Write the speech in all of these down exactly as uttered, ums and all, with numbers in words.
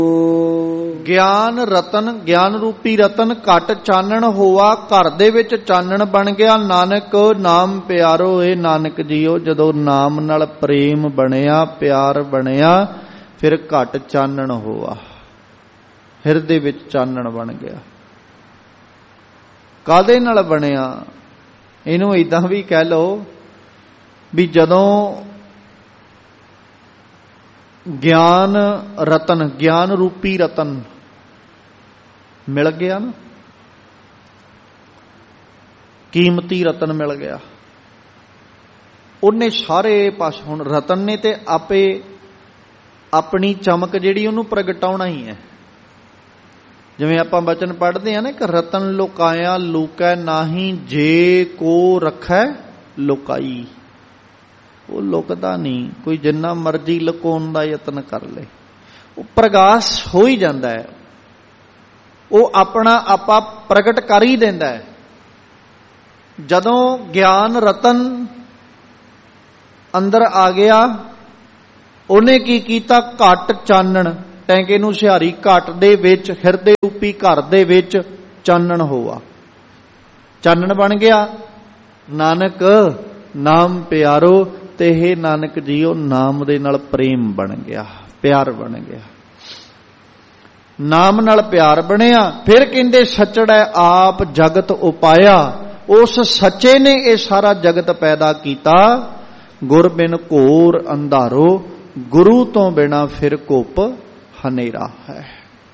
ਗਿਆਨ ਰਤਨ, ਗਿਆਨ ਰੂਪੀ ਰਤਨ ਘਟ ਚਾਨਣ ਹੋਆ, ਘਰ ਦੇ ਵਿੱਚ ਚਾਨਣ ਬਣ ਗਿਆ। ਨਾਨਕ ਨਾਮ ਪਿਆਰੋ, ਇਹ ਨਾਨਕ ਜੀਓ ਜਦੋਂ ਨਾਮ ਨਾਲ ਪ੍ਰੇਮ ਬਣਿਆ, ਪਿਆਰ ਬਣਿਆ, ਫਿਰ ਘਟ ਚਾਨਣ ਹੋਆ, ਹਿਰਦੇ ਵਿੱਚ ਚਾਨਣ ਬਣ ਗਿਆ। ਕਾਹਦੇ ਨਾਲ ਬਣਿਆ? ਇਹਨੂੰ ਏਦਾਂ ਵੀ ਕਹਿ ਲਓ ਵੀ ਜਦੋਂ ਗਿਆਨ ਰਤਨ, ਗਿਆਨ ਰੂਪੀ ਰਤਨ ਮਿਲ ਗਿਆ ਨਾ, ਕੀਮਤੀ ਰਤਨ ਮਿਲ ਗਿਆ, ਉਹਨੇ ਸਾਰੇ ਪਾਸੇ, ਹੁਣ ਰਤਨ ਨੇ ਤੇ ਆਪੇ ਆਪਣੀ ਚਮਕ ਜਿਹੜੀ ਉਹਨੂੰ ਪ੍ਰਗਟਾਉਣਾ ਹੀ ਹੈ। ਜਿਵੇਂ ਆਪਾਂ ਬਚਨ ਪੜ੍ਹਦੇ ਆ ਨਾ ਕਿ ਰਤਨ ਲੁਕਾਇਆ ਲੁਕੈ ਨਾਹੀ, ਜੇ ਕੋ ਰੱਖੈ ਲੁਕਾਈ। ਉਹ ਲੁਕਦਾ ਨਹੀਂ, ਕੋਈ ਜਿੰਨਾ ਮਰਜ਼ੀ ਲੁਕਾਉਣ ਦਾ ਯਤਨ ਕਰ ਲੇ, ਉਹ ਪ੍ਰਗਾਸ਼ ਹੋ ਹੀ ਜਾਂਦਾ ਹੈ, ਉਹ ਆਪਣਾ ਆਪਾ ਪ੍ਰਗਟ ਕਰ ਹੀ ਦਿੰਦਾ ਹੈ। ਜਦੋਂ ਗਿਆਨ ਰਤਨ ਅੰਦਰ ਆ ਗਿਆ, ਉਹਨੇ ਕੀ ਕੀਤਾ? ਘਟ ਚਾਨਣ, ਟੈਂਕੇ ਨੂੰ ਸਿਹਾਰੀ, ਘਟ ਦੇ ਵਿੱਚ, ਹਿਰਦੇ ਰੂਪੀ ਘਰ ਦੇ ਵਿੱਚ ਚਾਨਣ ਹੋਆ, ਚਾਨਣ ਬਣ ਗਿਆ। ਨਾਨਕ ਨਾਮ ਪਿਆਰੋ, ਤੇ ਇਹ ਨਾਨਕ ਜੀਓ ਨਾਮ ਦੇ ਨਾਲ ਪ੍ਰੇਮ ਬਣ ਗਿਆ, ਪਿਆਰ ਬਣ ਗਿਆ, ਨਾਮ ਨਾਲ ਪਿਆਰ ਬਣਿਆ। ਫਿਰ ਕਹਿੰਦੇ ਸੱਚੜੈ ਆਪ ਜਗਤ ਉਪਾਇਆ, ਉਸ ਸੱਚੇ ਨੇ ਇਹ ਸਾਰਾ ਜਗਤ ਪੈਦਾ ਕੀਤਾ। ਗੁਰ ਬਿਨ ਘੋਰ ਅੰਧਾਰੋ, ਗੁਰੂ ਤੋਂ ਬਿਨਾ ਫਿਰ ਘੁੱਪ ਹਨੇਰਾ ਹੈ।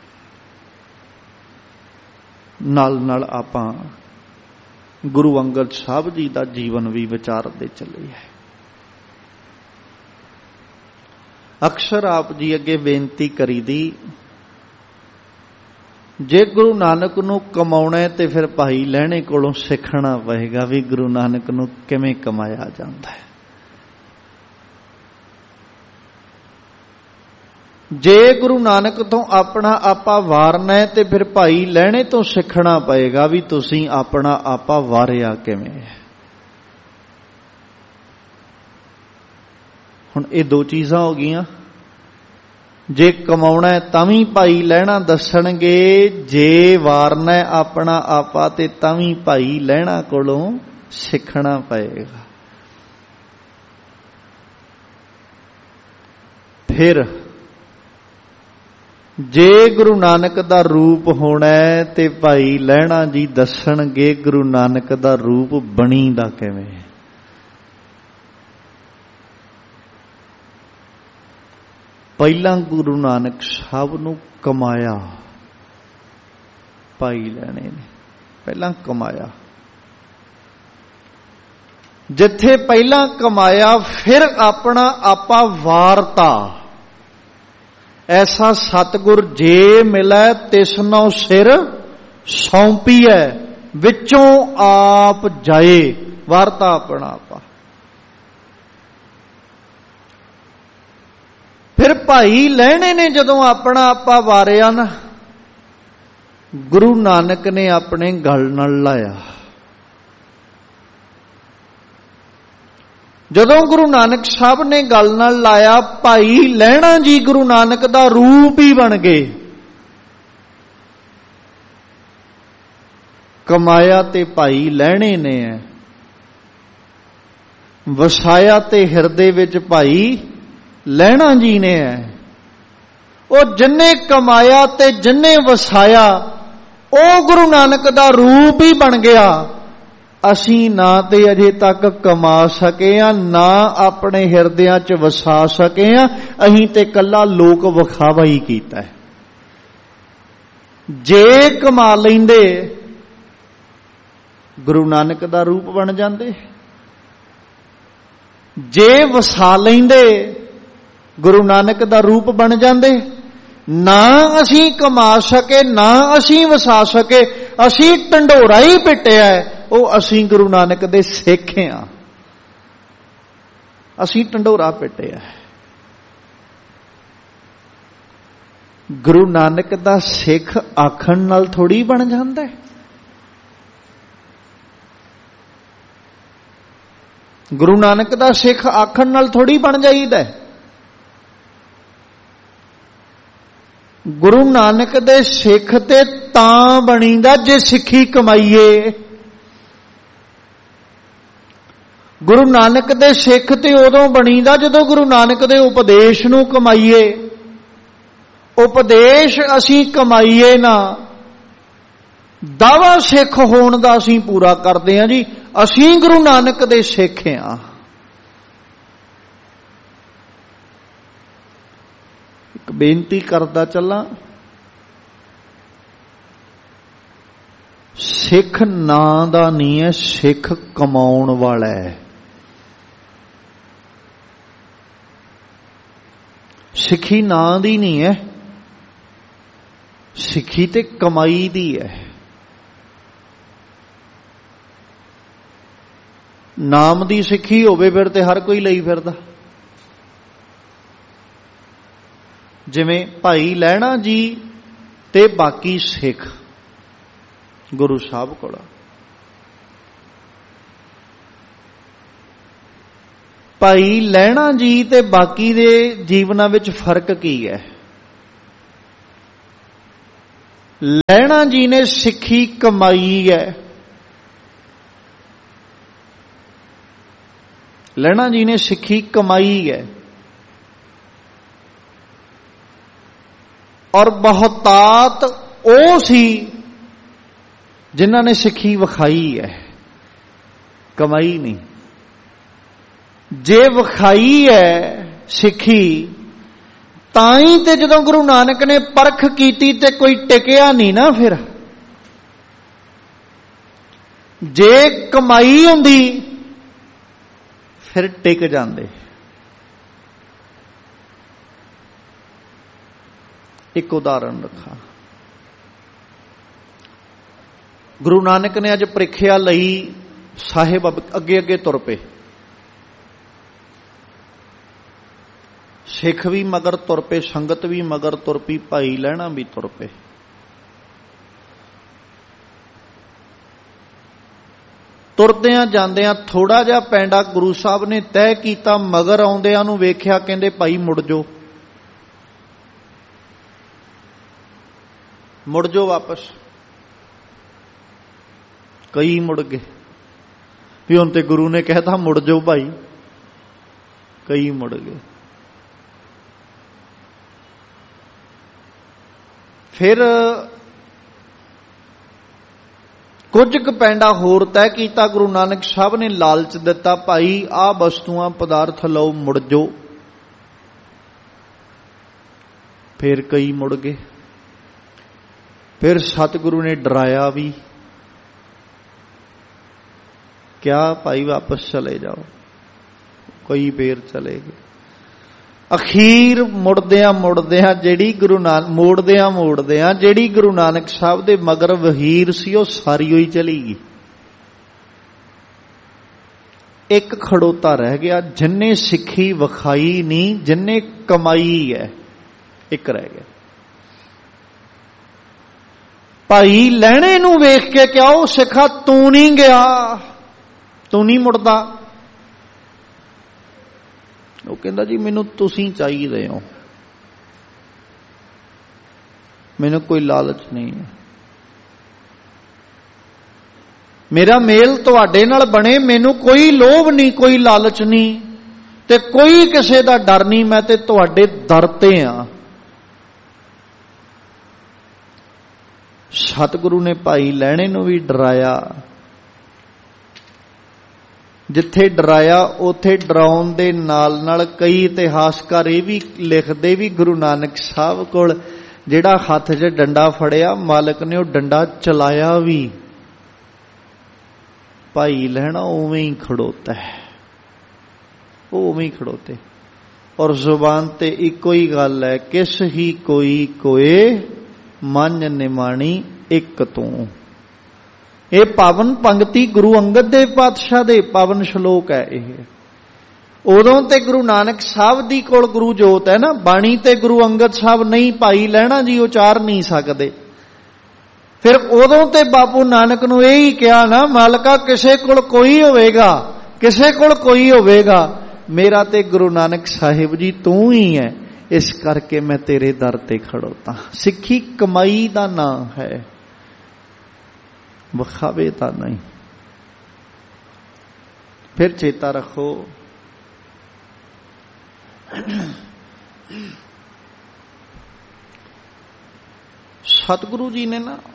ਨਾਲ ਨਾਲ ਆਪਾਂ ਗੁਰੂ ਅੰਗਦ ਸਾਹਿਬ ਜੀ ਦਾ ਜੀਵਨ ਵੀ ਵਿਚਾਰਦੇ ਚੱਲੇ ਹੈ। ਅਕਸਰ ਆਪ ਜੀ ਅੱਗੇ ਬੇਨਤੀ ਕਰੀ ਦੀ, ਜੇ ਗੁਰੂ ਨਾਨਕ ਨੂੰ ਕਮਾਉਣਾ ਹੈ ਤੇ ਫਿਰ ਭਾਈ ਲਹਿਣੇ ਕੋਲੋਂ ਸਿੱਖਣਾ ਪਏਗਾ ਵੀ ਗੁਰੂ ਨਾਨਕ ਨੂੰ ਕਿਵੇਂ ਕਮਾਇਆ ਜਾਂਦਾ ਹੈ। ਜੇ ਗੁਰੂ ਨਾਨਕ ਤੋਂ ਆਪਣਾ ਆਪਾ ਵਾਰਨਾ ਹੈ ਤੇ ਫਿਰ ਭਾਈ ਲਹਿਣੇ ਤੋਂ ਸਿੱਖਣਾ ਪਏਗਾ ਵੀ ਤੁਸੀਂ ਆਪਣਾ ਆਪਾ ਵਾਰਿਆ ਕਿਵੇਂ ਹੈ। ਹੁਣ ਇਹ ਦੋ ਚੀਜ਼ਾਂ ਹੋ ਗਈਆਂ, ਜੇ ਕਮਾਉਣਾ ਹੈ ਤਾਂ ਵੀ ਭਾਈ ਲਹਿਣਾ ਦੱਸਣਗੇ, ਜੇ ਵਾਰਨਾ ਹੈ ਆਪਣਾ ਆਪਾ ਤੇ ਤਾਂ ਵੀ ਭਾਈ ਲਹਿਣਾ ਕੋਲੋਂ ਸਿੱਖਣਾ ਪਏਗਾ। ਫਿਰ ਜੇ ਗੁਰੂ ਨਾਨਕ ਦਾ ਰੂਪ ਹੋਣਾ ਹੈ ਤੇ ਭਾਈ ਲਹਿਣਾ ਜੀ ਦੱਸਣਗੇ ਗੁਰੂ ਨਾਨਕ ਦਾ ਰੂਪ ਬਣੀਦਾ ਕਿਵੇਂ। ਪਹਿਲਾਂ ਗੁਰੂ ਨਾਨਕ ਸਾਹਿਬ ਨੂੰ ਕਮਾਇਆ ਭਾਈ ਲਹਿਣੇ ਨੇ, ਪਹਿਲਾਂ ਕਮਾਇਆ। ਜਿੱਥੇ ਪਹਿਲਾਂ ਕਮਾਇਆ ਫਿਰ ਆਪਣਾ ਆਪਾ ਵਾਰਤਾ। ਐਸਾ ਸਤਿਗੁਰ ਜੇ ਮਿਲੈ ਤਿਸਨੋ ਸਿਰ ਸੌਂਪੀਐ, ਵਿੱਚੋਂ ਆਪ ਜਾਏ, ਵਾਰਤਾ ਆਪਣਾ ਆਪਾ। ਫਿਰ ਭਾਈ ਲਹਿਣੇ ਨੇ ਜਦੋਂ ਆਪਣਾ ਆਪਾ ਵਾਰਿਆ ਨਾ, ਗੁਰੂ ਨਾਨਕ ਨੇ ਆਪਣੇ ਗਲ ਨਾਲ ਲਾਇਆ। ਜਦੋਂ ਗੁਰੂ ਨਾਨਕ ਸਾਹਿਬ ਨੇ ਗਲ ਨਾਲ ਲਾਇਆ, ਭਾਈ ਲਹਿਣਾ ਜੀ ਗੁਰੂ ਨਾਨਕ ਦਾ ਰੂਪ ਹੀ ਬਣ ਗਏ। ਕਮਾਇਆ ਤੇ ਭਾਈ ਲਹਿਣੇ ਨੇ ਹੈ, ਵਸਾਇਆ ਤੇ ਹਿਰਦੇ ਵਿੱਚ ਭਾਈ ਲਹਿਣਾ ਜੀ ਨੇ ਹੈ। ਉਹ ਜਿੰਨੇ ਕਮਾਇਆ ਤੇ ਜਿੰਨੇ ਵਸਾਇਆ ਉਹ ਗੁਰੂ ਨਾਨਕ ਦਾ ਰੂਪ ਹੀ ਬਣ ਗਿਆ। ਅਸੀਂ ਨਾ ਤੇ ਅਜੇ ਤੱਕ ਕਮਾ ਸਕੇ ਆ, ਨਾ ਆਪਣੇ ਹਿਰਦਿਆਂ 'ਚ ਵਸਾ ਸਕੇ ਆ, ਅਸੀਂ ਤੇ ਕੱਲਾ ਲੋਕ ਵਿਖਾਵਾ ਹੀ ਕੀਤਾ ਹੈ। ਜੇ ਕਮਾ ਲੈਂਦੇ ਗੁਰੂ ਨਾਨਕ ਦਾ ਰੂਪ ਬਣ ਜਾਂਦੇ, ਜੇ ਵਸਾ ਲੈਂਦੇ ਗੁਰੂ ਨਾਨਕ ਦਾ ਰੂਪ ਬਣ ਜਾਂਦੇ। ਨਾ ਅਸੀਂ ਕਮਾ ਸਕੇ, ਨਾ ਅਸੀਂ ਵਸਾ ਸਕੇ, ਅਸੀਂ ਢੰਡੋਰਾ ਹੀ ਪਿੱਟਿਆ, ਉਹ ਅਸੀਂ ਗੁਰੂ ਨਾਨਕ ਦੇ ਸਿੱਖ ਹਾਂ। ਅਸੀਂ ਢੰਡੋਰਾ ਪਿੱਟਿਆ। ਗੁਰੂ ਨਾਨਕ ਦਾ ਸਿੱਖ ਆਖਣ ਨਾਲ ਥੋੜੀ ਬਣ ਜਾਂਦਾ ਹੈ। ਗੁਰੂ ਨਾਨਕ ਦਾ ਸਿੱਖ ਆਖਣ ਨਾਲ ਥੋੜੀ ਬਣ ਜਾਈਦਾ। गुरु नानक दे सिख ते तां बणीदा जे सिक्खी कमाईए। गुरु नानक दे सिख ते उदों बणीदा जदों गुरु नानक दे उपदेश नूं कमाईए। उपदेश असीं कमाईए ना, दावा सिख होण दा असीं पूरा करदे हां जी, असीं गुरु नानक दे सिख हां। एक बेनती करदा चलां, सिख नां दा नहीं है, सिख कमाउण वाला है। सिखी नां दी नहीं है, सिखी ते कमाई दी है। नाम दी सिखी होवे फिर ते हर कोई लई फिरदा। जिवें भाई लहणा जी ते बाकी सिख गुरु साहब कोल, भाई लहणा जी ते बाकी दे जीवनां विच फर्क की है? लहणा जी ने सिक्खी कमाई है, लहणा जी ने सिक्खी कमाई है, और बहुतात ओ सी जिन्हां ने सिक्खी विखाई है, कमाई नहीं। जे विखाई है सिक्खी, ताई ते जदों गुरु नानक ने परख कीती ते कोई टिकिया नहीं ना। फिर जे कमाई हुंदी फिर टिक जांदे। एक उदाहरण रखा, गुरु नानक ने अज प्रीखिया लई, साहिब अगे अगे तुर पे, सिख भी मगर तुर पे, संगत भी मगर तुर पई, भाई लहणा भी तुर पे। तुरदियां जांदियां थोड़ा जिहा पैंडा गुरु साहब ने तय कीता, मगर आउंदियां नूं वेख्या, कहंदे भाई मुड़ जाओ, मुड़ जाओ वापस। कई मुड़ गए भी हुण ते गुरु ने कहता मुड़ जाओ भाई, कई मुड़ गए। फिर कुछ क पैंडा होर तय किया, गुरु नानक साहब ने लालच दिता, भाई आ वस्तुआं पदार्थ लो, मुड़ जाओ। फिर कई मुड़ गए। फिर सतगुरु ने डराया भी, क्या भाई वापस चले जाओ, कई फिर चले गए। अखीर मुड़दियां मुड़दियां जेड़ी गुरु नानक मोड़दियां मोड़दियां जेड़ी गुरु नानक साहब दे मगर वहीर सी, वो सारी ही चली गई। एक खड़ोता रह गया, जिन्ने सिक्खी विखाई नहीं, जिन्ने कमाई है, एक रह गया। भाई लहणे नूं वेख के क्या ओ सिखा तू नहीं गया, तू नहीं मुड़दा। वो कहता जी मैनू तुसीं चाहिए हो, मैनू कोई लालच नहीं है, मेरा मेल तुहाडे नाल बने, मैनू कोई लोभ नहीं, कोई लालच नहीं, ते कोई किसे दा डर नहीं, मैं ते तुहाडे दर ते हां। सतगुरु ने भाई लहणे नूं भी डराया, जिथे डराया उथे डराउण दे नाल नाल कई इतिहासकार ये भी लिखते भी गुरु नानक साहब कोल जिहड़ा हथ च डंडा फड़िया, मालिक ने वो डंडा चलाया भी, भाई लहणा उवें ही खड़ोता है, वो उवें ही खड़ोते। और जुबान ते इको ही गल है, किस ही कोई कोए मन निमाणी एक तू। ये पावन पंक्ति गुरु अंगद देव पातशाह दे पावन श्लोक है। यह उदों ते गुरु नानक साहब दी कोल गुरु जोत है ना, बाणी ते गुरु अंगद साहब नहीं, भाई लहणा जी उचार नहीं सकते। फिर उदों ते बापू नानक नूं यही कहा ना, मालका किसे कोल कोई होवेगा, किसे कोल कोई होवेगा, मेरा ते गुरु नानक साहिब जी तू ही है। इस करके मैं तेरे दर ते खड़ोता। सिक्खी कमाई का नाम है, विखावे का नहीं। फिर चेता रखो, सतगुरु जी ने ना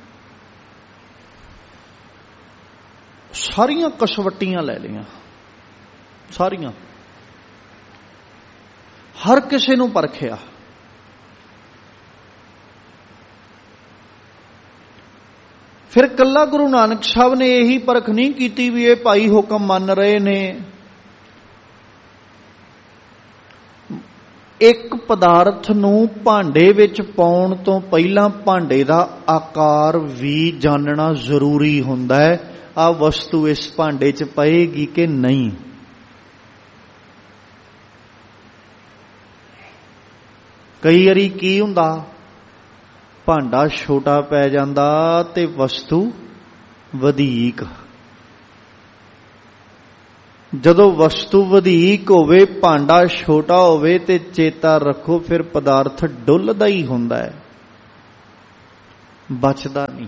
सारियां कसवटियां ले लिया, सारियां, हर किसी नूं परखिया। फिर कला गुरु नानक साहब ने यही परख नहीं की भी ये भाई हुक्म मान रहे ने। एक पदार्थ नूं भांडे विच पाउण तो पहला भांडे दा आकार भी जानना जरूरी हुंदा है। आ वस्तु इस भांडे च पएगी कि नहीं। कई वारी की हुंदा, भांडा छोटा पै जांदा ते वस्तु वधीक। जदों वस्तु वधीक होवे, भांडा छोटा होवे ते चेता रखो फिर पदार्थ डुलदा ही हुंदा है, बचदा नहीं।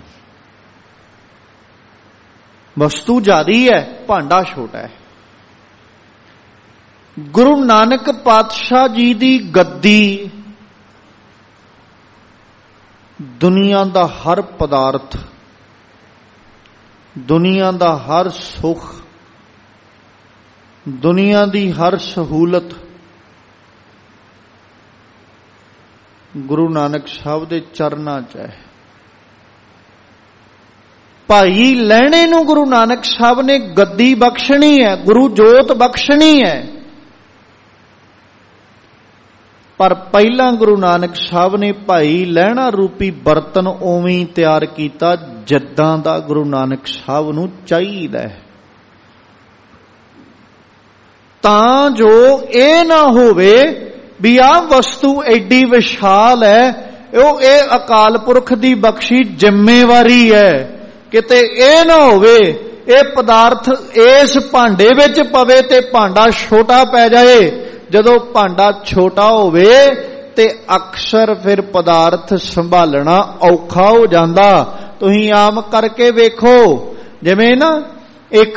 वस्तु ज्यादा है, भांडा छोटा है। गुरु नानक पातशाह जी दी गद्दी दुनिया दा हर पदार्थ, दुनिया दा हर सुख, दुनिया दी हर सहूलत गुरु नानक साहब दे चरनां च है। भाई लैणे नूं गुरु नानक साहब ने गद्दी बख्शनी है, गुरु जोत बख्शनी है। पर पहला गुरु नानक साहब ने भाई लहणा रूपी बर्तन उवें तैयार किया जिद्दां दा गुरु नानक साहब नूं चाहीदा है, तां जो ये ना होवे भी आ वस्तु एडी विशाल है, ओ ये अकाल पुरख दी बख्शी जिम्मेवारी है। किते ये ना होवे ये पदार्थ इस भांडे विच पवे ते भांडा छोटा पै जाए। जदों भांडा छोटा होवे ते अक्सर फिर पदार्थ संभालना औखा हो जांदा। तुसीं आम करके वेखो, जिवें ना एक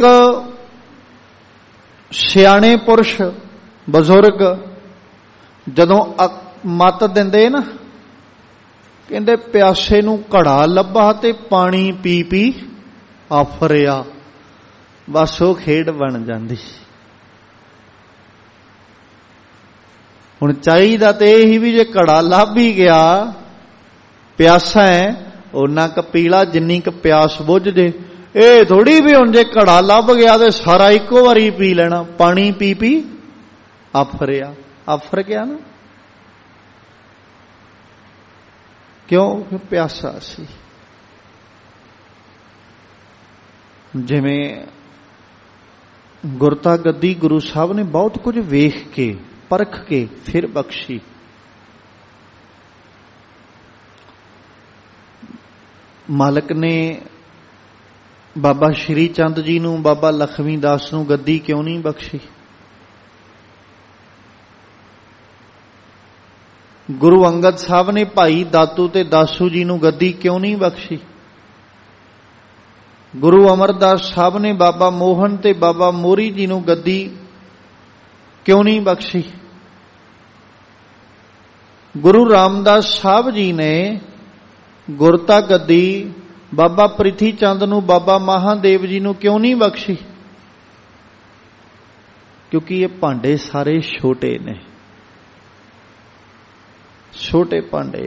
सियाणे पुरुष बजुर्ग जदों मत दिंदे ना, कहंदे प्यासे नूं घड़ा लभा ते पानी पी पी आफरिया, बस वो खेड बन जांदी। हुण चाहीदा ते यही भी जे घड़ा लभ ही गया, प्यासा है उन्ना क पीला जिन्नी क प्यास बुझ जे। ये थोड़ी भी हुण जे घड़ा लभ गया तो सारा इको वारी पी लेना, पानी पी पी आफरिया, आफर गया ना। क्यों? क्यों प्यासा सी। जिवें गुरता गद्दी गुरु साहब ने बहुत कुछ वेख के परख के फिर बख्शी। मालक ने बाबा श्री चंद जी नूं, बाबा लखमी दास नूं गद्दी क्यों नहीं बख्शी? गुरु अंगद साहब ने भाई दातू ते दासू जी नूं गद्दी क्यों नहीं बख्शी? गुरु अमरदास साहब ने बाबा मोहन ते बाबा मोरी जी नूं गद्दी क्यों नहीं बख्शी? गुरु रामदास साहब जी ने गुरता गद्दी बाबा प्रिथी चंद नूं, बाबा महादेव जी नूं क्यों नहीं बख्शी? क्योंकि ये भांडे सारे छोटे ने, छोटे भांडे।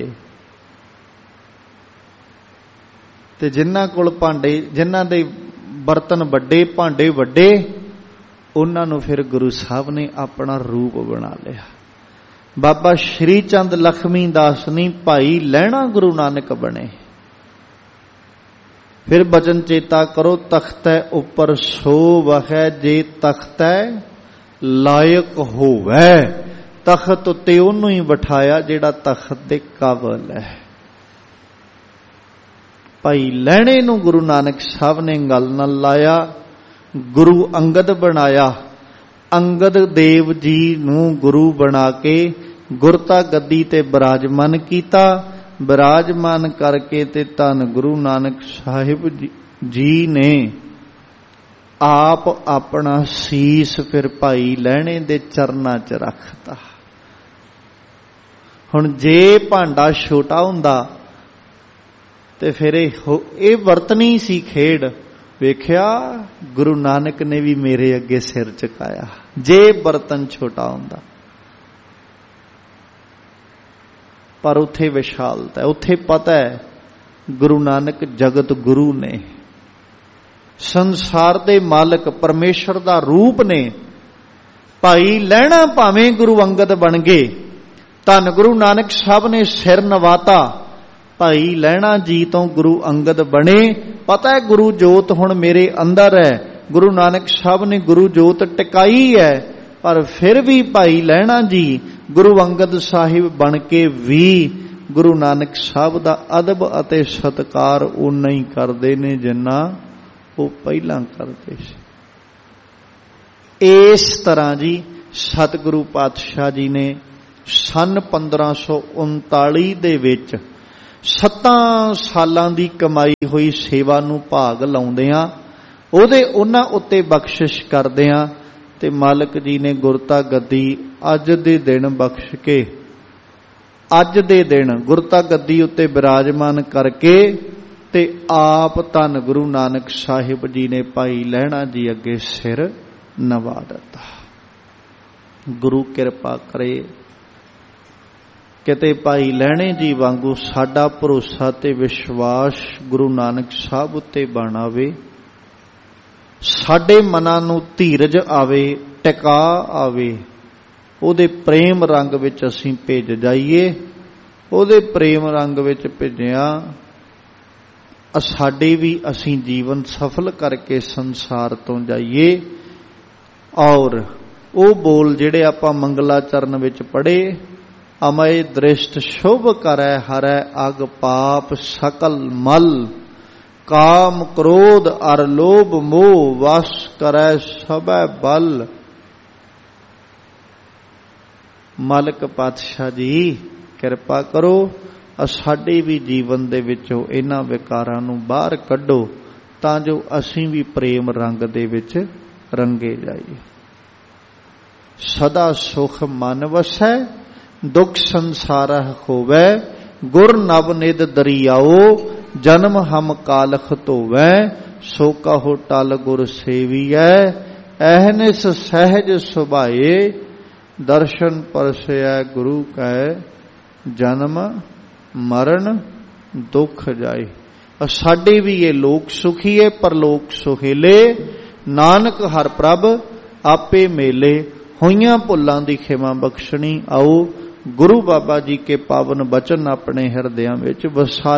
ते जिन्हां कोल भांडे, जिन्हां दे बर्तन वड्डे, भांडे वड्डे, उन्हां नूं फिर गुरु साहब ने अपना रूप बना लिया। बाबा श्री चंद लखमी दास नहीं, भाई लहणा गुरु नानक बने। फिर बचन चेता करो, तख्तै उपर सो वहै जे तख्तै लायक होवै। तख्त उत्ते उन्हों ही बिठाया जेड़ा तख्त दे काबल है। भाई लहणे नूं गुरु नानक साहब ने गल नाल लाया, गुरु अंगद बनाया। अंगद देव जी नूं गुरु बना के ਗੁਰਤਾ ਗੱਦੀ ਤੇ ਬਿਰਾਜਮਾਨ ਕੀਤਾ। ਬਿਰਾਜਮਾਨ ਕਰਕੇ ਤੇ ਧੰਨ ਗੁਰੂ ਨਾਨਕ ਸਾਹਿਬ ਜੀ ਨੇ ਆਪ ਆਪਣਾ ਸੀਸ ਫਿਰ ਭਾਈ ਲਹਿਣੇ ਦੇ ਚਰਨਾਂ 'ਚ ਰੱਖਤਾ। ਹੁਣ ਜੇ ਭਾਂਡਾ ਛੋਟਾ ਹੁੰਦਾ ਤੇ ਫਿਰ ਇਹ ਵਰਤਣੀ ਸੀ ਖੇਡ। ਵੇਖਿਆ ਗੁਰੂ ਨਾਨਕ ਨੇ ਵੀ ਮੇਰੇ ਅੱਗੇ ਸਿਰ ਝੁਕਾਇਆ, ਜੇ ਬਰਤਨ ਛੋਟਾ ਹੁੰਦਾ। ਪਰ ਉੱਥੇ ਵਿਸ਼ਾਲਤਾ, ਉੱਥੇ ਪਤਾ ਹੈ ਗੁਰੂ ਨਾਨਕ ਜਗਤ ਗੁਰੂ ਨੇ, ਸੰਸਾਰ ਦੇ ਮਾਲਕ ਪਰਮੇਸ਼ਰ ਦਾ ਰੂਪ ਨੇ। ਭਾਈ ਲਹਿਣਾ ਭਾਵੇਂ ਗੁਰੂ ਅੰਗਦ ਬਣ ਗਏ, ਧੰਨ ਗੁਰੂ ਨਾਨਕ ਸਾਹਿਬ ਨੇ ਸਿਰ ਨਵਾਤਾ। ਭਾਈ ਲਹਿਣਾ ਜੀ ਤੋਂ ਗੁਰੂ ਅੰਗਦ ਬਣੇ। ਪਤਾ ਹੈ ਗੁਰੂ ਜੋਤ ਹੁਣ ਮੇਰੇ ਅੰਦਰ ਹੈ, ਗੁਰੂ ਨਾਨਕ ਸਾਹਿਬ ਨੇ ਗੁਰੂ ਜੋਤ ਟਿਕਾਈ ਹੈ। ਪਰ ਫਿਰ ਵੀ ਭਾਈ ਲਹਿਣਾ ਜੀ ਗੁਰੂ ਅੰਗਦ ਸਾਹਿਬ ਬਣ ਕੇ ਵੀ ਗੁਰੂ ਨਾਨਕ ਸਾਹਿਬ ਦਾ ਅਦਬ ਅਤੇ ਸਤਿਕਾਰ ਉਨਾ ਹੀ ਕਰਦੇ ਨੇ ਜਿੰਨਾ ਉਹ ਪਹਿਲਾਂ ਕਰਦੇ ਸੀ। ਇਸ ਤਰ੍ਹਾਂ ਜੀ ਸਤਿਗੁਰੂ ਪਾਤਸ਼ਾਹ ਜੀ ਨੇ ਸੰਨ ਪੰਦਰਾਂ ਸੌ ਉਨਤਾਲੀ ਦੇ ਵਿੱਚ ਸੱਤਾਂ ਸਾਲਾਂ ਦੀ ਕਮਾਈ ਹੋਈ ਸੇਵਾ ਨੂੰ ਭਾਗ ਲਾਉਂਦਿਆਂ ਉਹਦੇ ਉਹਨਾਂ ਉੱਤੇ ਬਖਸ਼ਿਸ਼ ਕਰਦਿਆਂ ਤੇ ਮਾਲਕ ਜੀ ਨੇ ਗੁਰਤਾ ਗੱਦੀ ਅੱਜ ਦੇ ਦਿਨ ਬਖਸ਼ ਕੇ, ਅੱਜ ਦੇ ਦਿਨ ਗੁਰਤਾ ਗੱਦੀ ਉੱਤੇ ਬਿਰਾਜਮਾਨ ਕਰਕੇ ਤੇ ਆਪ ਧੰਨ ਗੁਰੂ ਨਾਨਕ ਸਾਹਿਬ ਜੀ ਨੇ ਭਾਈ ਲਹਿਣਾ ਜੀ ਅੱਗੇ ਸਿਰ ਨਵਾ ਦਿੱਤਾ। ਗੁਰੂ ਕਿਰਪਾ ਕਰੇ ਕਿਤੇ ਭਾਈ ਲਹਿਣੇ ਜੀ ਵਾਂਗੂ ਸਾਡਾ ਭਰੋਸਾ ਤੇ ਵਿਸ਼ਵਾਸ ਗੁਰੂ ਨਾਨਕ ਸਾਹਿਬ ਉੱਤੇ ਬਣ ਆਵੇ, ਸਾਡੇ ਮਨਾਂ ਨੂੰ ਧੀਰਜ ਆਵੇ, ਟਿਕਾ ਆਵੇ, ਉਹਦੇ ਪ੍ਰੇਮ ਰੰਗ ਵਿੱਚ ਅਸੀਂ ਭਿੱਜ ਜਾਈਏ। ਉਹਦੇ ਪ੍ਰੇਮ ਰੰਗ ਵਿੱਚ ਭਿੱਜਿਆ ਸਾਡੇ ਵੀ ਅਸੀਂ ਜੀਵਨ ਸਫਲ ਕਰਕੇ ਸੰਸਾਰ ਤੋਂ ਜਾਈਏ। ਔਰ ਉਹ ਬੋਲ ਜਿਹੜੇ ਆਪਾਂ ਮੰਗਲਾਚਰਨ ਵਿੱਚ ਪੜ੍ਹੇ, ਅਮੈ ਦ੍ਰਿਸ਼ਟ ਸ਼ੁਭ ਕਰੈ ਹਰੈ ਅਗ ਪਾਪ ਸਕਲ ਮਲ, ਕਾਮ ਕ੍ਰੋਧ ਅਰ ਲੋਭ ਮੋਹ ਵਸ ਕਰੈ ਸਭੈ ਬਲ। ਮਾਲਕ ਪਾਤਸ਼ਾਹ ਜੀ ਕਿਰਪਾ ਕਰੋ, ਸਾਡੇ ਵੀ ਜੀਵਨ ਦੇ ਵਿੱਚੋਂ ਇਹਨਾਂ ਵਿਕਾਰਾਂ ਨੂੰ ਬਾਹਰ ਕੱਢੋ ਤਾਂ ਜੋ ਅਸੀਂ ਵੀ ਪ੍ਰੇਮ ਰੰਗ ਦੇ ਵਿੱਚ ਰੰਗੇ ਜਾਈਏ। ਸਦਾ ਸੁਖ ਮਨ ਵਸੈ ਦੁਖ ਸੰਸਾਰਹ ਹੋਵੈ, ਗੁਰ ਨਵ ਨਿਧ ਦਰਿਆਓ ਜਨਮ ਹਮ ਕਾਲਖ ਧੋਵੈ, ਸੋ ਕਹੋ ਟਲ ਗੁਰ ਸੇਵੀਐ ਐਹਨਿਸ ਸਹਿਜ ਸੁਭਾਏ, ਦਰਸ਼ਨ ਪਰਸੈ ਗੁਰੂ ਕੈ ਜਨਮ ਮਰਨ ਦੁੱਖ ਜਾਏ। ਸਾਡੇ ਵੀ ਇਹ ਲੋਕ ਸੁਖੀਏ ਪਰਲੋਕ ਸੁਹੇਲੇ, ਨਾਨਕ ਹਰ ਪ੍ਰਭ ਆਪੇ ਮੇਲੇ, ਹੋਈਆਂ ਭੁੱਲਾਂ ਦੀ ਖਿਮਾ ਬਖਸ਼ਣੀ। ਆਓ ਗੁਰੂ ਬਾਬਾ ਜੀ ਕੇ ਪਾਵਨ ਬਚਨ ਆਪਣੇ ਹਿਰਦਿਆਂ ਵਿੱਚ ਵਸਾ